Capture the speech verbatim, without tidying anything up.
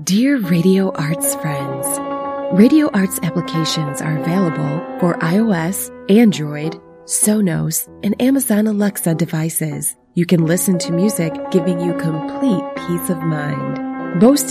Dear Radio Arts friends, Radio Arts applications are available for iOS, Android, Sonos, and Amazon Alexa devices. You can listen to music giving you complete peace of mind. Boasting